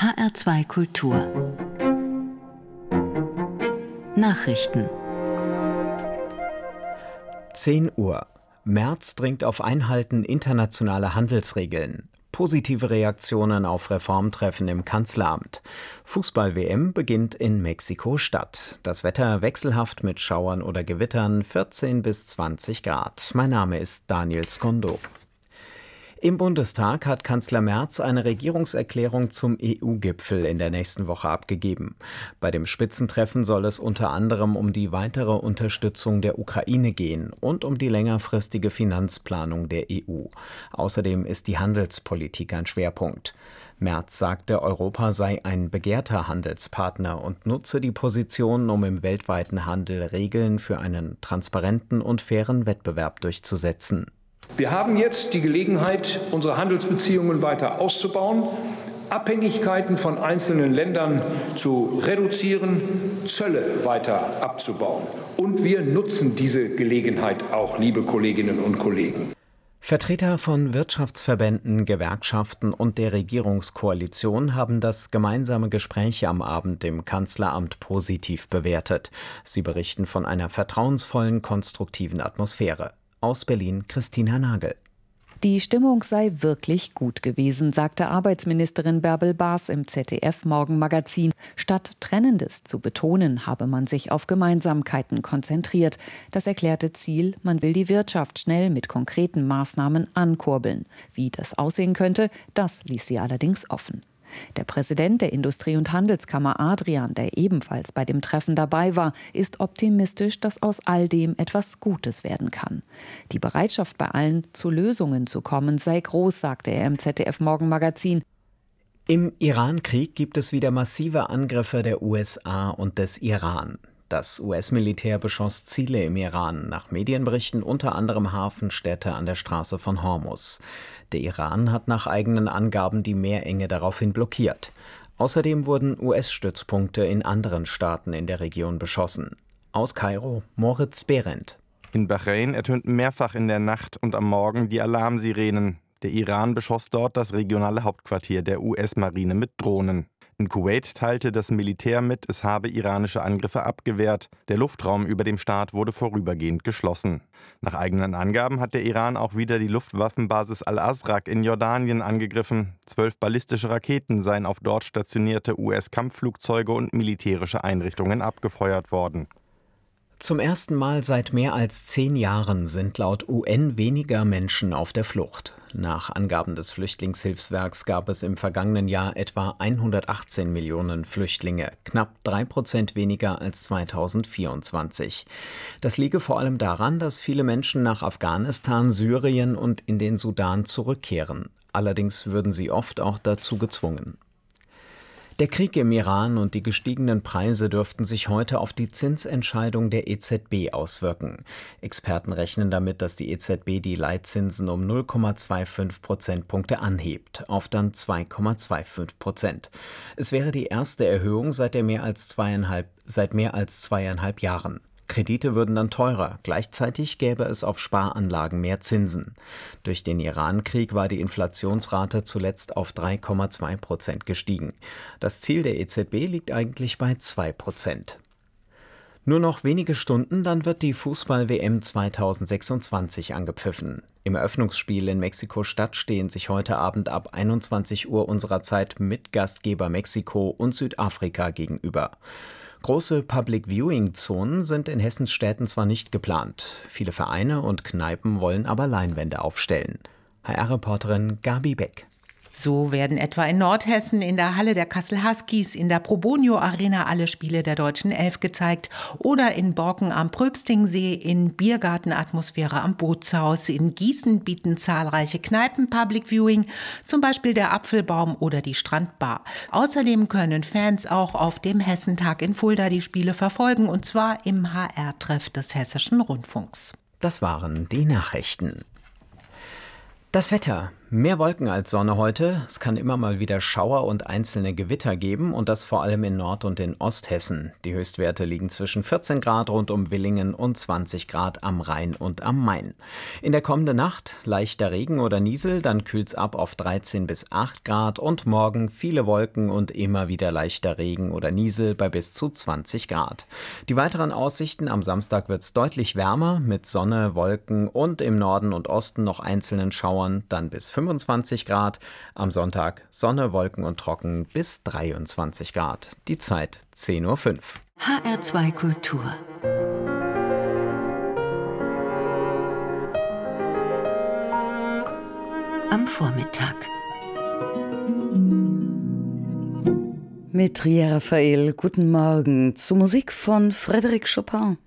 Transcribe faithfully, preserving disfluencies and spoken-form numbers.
H R zwei Kultur Nachrichten. zehn Uhr. Merz dringt auf Einhalten internationaler Handelsregeln. Positive Reaktionen auf Reformtreffen im Kanzleramt. Fußball-W M beginnt in Mexiko-Stadt. Das Wetter wechselhaft mit Schauern oder Gewittern, vierzehn bis zwanzig Grad. Mein Name ist Daniel Skondo. Im Bundestag hat Kanzler Merz eine Regierungserklärung zum E U-Gipfel in der nächsten Woche abgegeben. Bei dem Spitzentreffen soll es unter anderem um die weitere Unterstützung der Ukraine gehen und um die längerfristige Finanzplanung der E U. Außerdem ist die Handelspolitik ein Schwerpunkt. Merz sagte, Europa sei ein begehrter Handelspartner und nutze die Position, um im weltweiten Handel Regeln für einen transparenten und fairen Wettbewerb durchzusetzen. Wir haben jetzt die Gelegenheit, unsere Handelsbeziehungen weiter auszubauen, Abhängigkeiten von einzelnen Ländern zu reduzieren, Zölle weiter abzubauen. Und wir nutzen diese Gelegenheit auch, liebe Kolleginnen und Kollegen. Vertreter von Wirtschaftsverbänden, Gewerkschaften und der Regierungskoalition haben das gemeinsame Gespräch am Abend im Kanzleramt positiv bewertet. Sie berichten von einer vertrauensvollen, konstruktiven Atmosphäre. Aus Berlin Christina Nagel. Die Stimmung sei wirklich gut gewesen, sagte Arbeitsministerin Bärbel Baas im Z D F-Morgenmagazin. Statt Trennendes zu betonen, habe man sich auf Gemeinsamkeiten konzentriert. Das erklärte Ziel, man will die Wirtschaft schnell mit konkreten Maßnahmen ankurbeln. Wie das aussehen könnte, das ließ sie allerdings offen. Der Präsident der Industrie- und Handelskammer Adrian, der ebenfalls bei dem Treffen dabei war, ist optimistisch, dass aus all dem etwas Gutes werden kann. Die Bereitschaft bei allen, zu Lösungen zu kommen, sei groß, sagte er im Z D F-Morgenmagazin. Im Iran-Krieg gibt es wieder massive Angriffe der U S A und des Iran. Das U S-Militär beschoss Ziele im Iran, nach Medienberichten unter anderem Hafenstädte an der Straße von Hormuz. Der Iran hat nach eigenen Angaben die Meerenge daraufhin blockiert. Außerdem wurden U S-Stützpunkte in anderen Staaten in der Region beschossen. Aus Kairo, Moritz Behrendt. In Bahrain ertönten mehrfach in der Nacht und am Morgen die Alarmsirenen. Der Iran beschoss dort das regionale Hauptquartier der U S-Marine mit Drohnen. In Kuwait teilte das Militär mit, es habe iranische Angriffe abgewehrt. Der Luftraum über dem Staat wurde vorübergehend geschlossen. Nach eigenen Angaben hat der Iran auch wieder die Luftwaffenbasis Al-Azraq in Jordanien angegriffen. Zwölf ballistische Raketen seien auf dort stationierte U S-Kampfflugzeuge und militärische Einrichtungen abgefeuert worden. Zum ersten Mal seit mehr als zehn Jahren sind laut U N weniger Menschen auf der Flucht. Nach Angaben des Flüchtlingshilfswerks gab es im vergangenen Jahr etwa hundertachtzehn Millionen Flüchtlinge, knapp drei Prozent weniger als zweitausendvierundzwanzig. Das liege vor allem daran, dass viele Menschen nach Afghanistan, Syrien und in den Sudan zurückkehren. Allerdings würden sie oft auch dazu gezwungen. Der Krieg im Iran und die gestiegenen Preise dürften sich heute auf die Zinsentscheidung der E Z B auswirken. Experten rechnen damit, dass die E Z B die Leitzinsen um null Komma fünfundzwanzig Prozentpunkte anhebt, auf dann zwei Komma fünfundzwanzig Prozent. Es wäre die erste Erhöhung seit der mehr als zweieinhalb, seit mehr als zweieinhalb Jahren. Kredite würden dann teurer, gleichzeitig gäbe es auf Sparanlagen mehr Zinsen. Durch den Iran-Krieg war die Inflationsrate zuletzt auf drei Komma zwei Prozent gestiegen. Das Ziel der E Z B liegt eigentlich bei zwei Prozent. Nur noch wenige Stunden, dann wird die Fußball-W M zweitausendsechsundzwanzig angepfiffen. Im Eröffnungsspiel in Mexiko-Stadt stehen sich heute Abend ab einundzwanzig Uhr unserer Zeit Mitgastgeber Mexiko und Südafrika gegenüber. Große Public-Viewing-Zonen sind in Hessens Städten zwar nicht geplant. Viele Vereine und Kneipen wollen aber Leinwände aufstellen. H R-Reporterin Gabi Beck. So werden etwa in Nordhessen in der Halle der Kassel Huskies in der Probonio Arena alle Spiele der deutschen Elf gezeigt oder in Borken am Pröbstingsee in Biergartenatmosphäre am Bootshaus. In Gießen bieten zahlreiche Kneipen Public Viewing, zum Beispiel der Apfelbaum oder die Strandbar. Außerdem können Fans auch auf dem Hessentag in Fulda die Spiele verfolgen, und zwar im H R-Treff des Hessischen Rundfunks. Das waren die Nachrichten. Das Wetter. Mehr Wolken als Sonne heute. Es kann immer mal wieder Schauer und einzelne Gewitter geben und das vor allem in Nord- und in Osthessen. Die Höchstwerte liegen zwischen vierzehn Grad rund um Villingen und zwanzig Grad am Rhein und am Main. In der kommenden Nacht leichter Regen oder Niesel, dann kühlt's ab auf dreizehn bis acht Grad und morgen viele Wolken und immer wieder leichter Regen oder Niesel bei bis zu zwanzig Grad. Die weiteren Aussichten: am Samstag wird's deutlich wärmer mit Sonne, Wolken und im Norden und Osten noch einzelnen Schauern, dann bis fünfundzwanzig Grad. Am Sonntag Sonne, Wolken und trocken bis dreiundzwanzig Grad. Die Zeit zehn Uhr fünf. H R zwei Kultur. Am Vormittag. Mit Ria Raphael, guten Morgen, zu Musik von Frédéric Chopin.